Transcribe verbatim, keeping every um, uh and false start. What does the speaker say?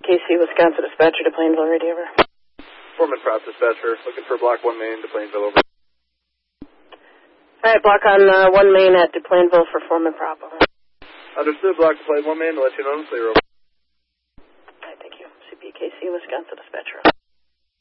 K C, Wisconsin dispatcher to Plainville, radio over. Foreman Prop dispatcher, looking for block one main to Plainville, over. All right, block on uh, one main at Plainville for Foreman Prop. Over. Understood, block to plane one main to let you know I'm clear, over. All right, thank you. C P K C, Wisconsin dispatcher.